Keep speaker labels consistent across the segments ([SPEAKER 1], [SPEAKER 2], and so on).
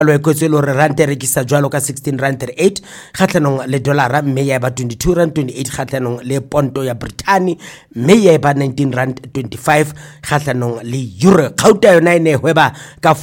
[SPEAKER 1] lo ekotse lo re rand rekisa jwalo ka 16 rand 38 khatlanong le dollara mme ya ba 22 rand 28 khatlanong le ponto ya Brittany mme ya ba 19 rand 25 khatlanong le euro. Khauta yona ine hweba ka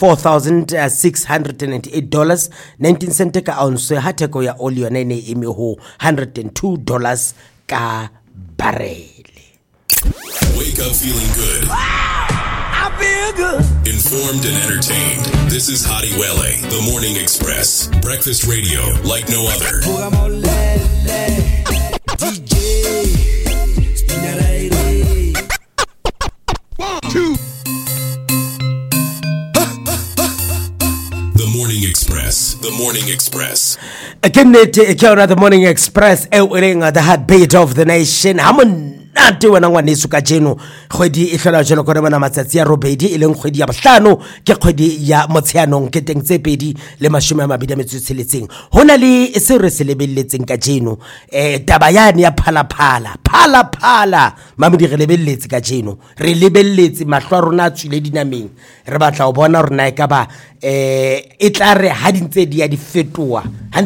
[SPEAKER 1] $4,698 19 cent ka ounce. Ha theko ya oli yona ine eme ho $102 ka barrel.
[SPEAKER 2] Wake up feeling good.
[SPEAKER 3] I feel good.
[SPEAKER 2] Informed and entertained. This is Hadi Wele, The Morning Express. Breakfast radio like no other.
[SPEAKER 3] DJ. Spinarelli.
[SPEAKER 2] 1, 2. The Morning Express. The Morning Express.
[SPEAKER 1] Again, The Morning Express, the heartbeat of the nation. Ate wena ngwaneso ka jeno kgwedi e hlola jelo kore bona matsatsi ya robedi e leng kgwedi ya bohlano ke kgwedi ya motsheanong ke teng tse pedi le 26 hona le se re se lebelletseng ka jeno taba yane ya phala mamedi re lebelletse ka jeno re lebelletse mahlo a rona tswile dinameng re batla ho bona rona e ka ba e tla re ha dintse di ya di fetoa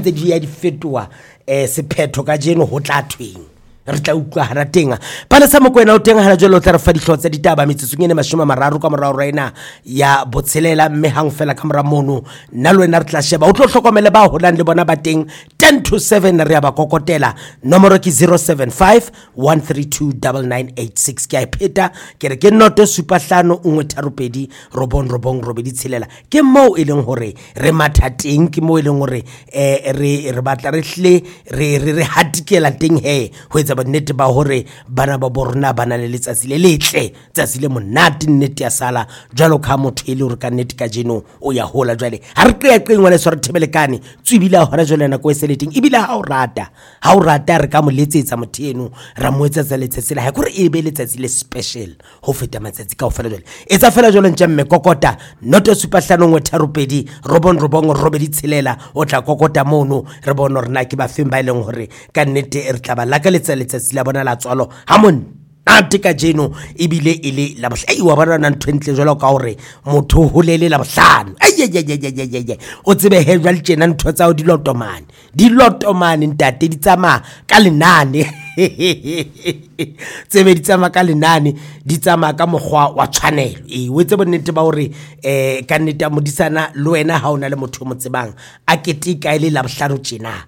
[SPEAKER 1] sephetho ka jeno ho tla thweng re tla utlwa hara tenga pala sa mokwena o tenga hana jwalo tla re fa dihlotse ditaba metsetsong ene 30 ka morao rena ya botshelela mme hang fela ka mora mono nna le wena re tla sheba o tlo hlokomele ba holang le bona ba teng 10 to 7 re ya ba kokotela nomoro ke 075 132 9986 ke a ipheta ke re ke noto supahlano nngwe tharupedi robong robedi tshelela ke mo e leng hore re mathateng ke mo e leng hore re batla re hle re hatikela teng he ho ba nnete ba hore bana ba borona bana le letsatsi le letle tsatsi le monate nnete ya sala jwalo ka motho ile hore ka nnete ka jeno o ya hola jwale ha re qeaqeng wale so re thebelekane tswibila hona jwale na ko eseleting ibila ha o rata re ka mo letsetsa motho eno ra mo etsetsa letsatsi la ha gore e be letsatsi le special ho feta matsatsi ka ofela jwale etsa fela jwale ntjemme kokota noto supahlano ngwe tharupedi robong robedi tshelela o tla kokota mono re bona rena ke ba feng ba ileng hore ka nnete re tla ba laka letsatsi la bona la tswalo hamon ate ka jeno ebile ile la bohlai wa bona ntho entle jwalo ka hore motho ho lele la bohlano o tsebe he jwale tjena ntho tsa o di lotomane ntate di tsama ka lenane tsebe di tsama ka lenane di tsama ka mokgwa wa tshwanelo o tsebe nnete ba hore ka nnete modisana le wena ha ona le motho mo tsebang a ketika ile la bohlano tjena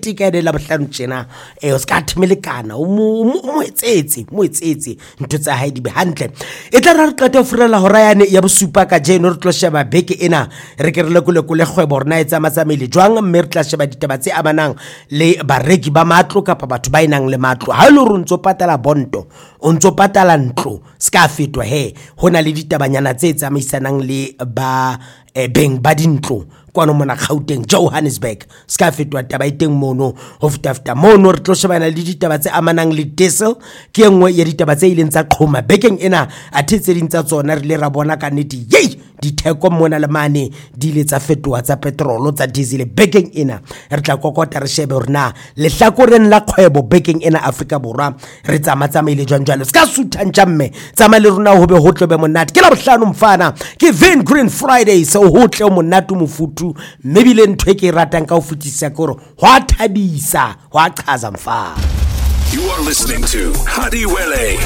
[SPEAKER 1] o ska thmelekana mo etsetse ntho tsa hae di be hantle e tla re qeta ho furela hora yane ya bosupa ka jeno re tlo sheba beke ena re ke re lekole kgwebo rena e tsamatsamele jwang mme re tla sheba ditaba tse amanang le bareki ba matlo kapa batho ba inang le matlo ha ile re ntso patala bonto o ntso patala ntlo ska fetwa he hona le ditabanyana tse tsamaisanang le ba beng ba dintlo kwano mona Gauteng Johannesburg ska fetwa taba iteng mono ho fitafta mono re tlo shebana le ditaba tse amanang le diesel ke engwe ya ditaba tse ileng tsa qhoma bekeng ena athetse dintsa tsona re le ra bona ka nnete ditheko mona le mane di ile tsa fetoha tsa petrol tsa diesel bekeng ena re tla kokota re shebe rena le hlakoreng la kgwebo bekeng ena Afrika Borwa re tsamaile jwalo ska sutha ntjamme tsama le rona ho be ho tlobe monate ke la bohlano mfana ke Vin Green Friday so ho tle monate mofutu maybe le ntwe ke ratang ka ho futisa koro hwa thabisa hwa chaza mfana.
[SPEAKER 2] You are listening to Hadi Wele,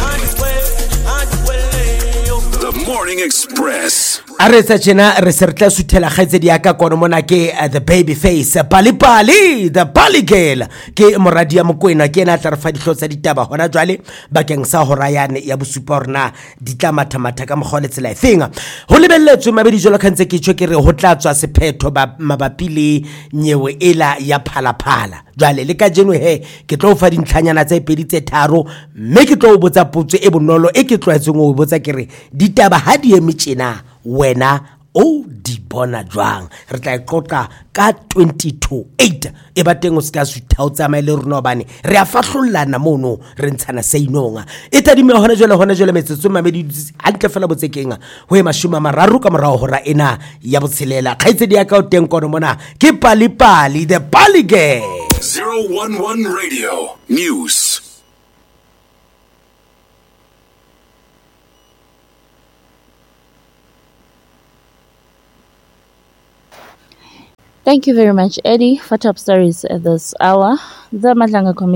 [SPEAKER 2] The Morning Express.
[SPEAKER 1] Aretsa tjena re se re tla suthela kgaitse di aka kono mona ke the baby face Pali the Pali girl ke moradi ya Mokwena ke ena tla re fa dihlotsa ditaba hona jwale bakeng sa hora yane ya bosupa rena di tla matha ka mogole tsela efenga ho lebelletswe mabedi jolo khantse ke tshwe ke re ho tla tswa sephetho ba mabapi le nyewe ela ya phala jwale le ka jeno he ke tlo fa dintlhanyana tse pedi tse tharo mme ke tlo botsa potso e bonolo e ke tlwaetseng ho botsa ke re ditaba ha di eme tjena wena o di bona jwang re tla iqoqa ka 2028 e ba teng o ska sutha o tsamaile rona bane re a fahlollana mono re ntshana seinonga e tadime hona jwale metsotso mamedi hantle fela botsekenga ho e 30 ka morao hora ena ya botshelela kgaitse di aka o teng kono mona ke Pali the Pali girl
[SPEAKER 2] 011 Radio News.
[SPEAKER 4] Thank you very much, Eddie, for top stories at this hour. The Madlanga Commission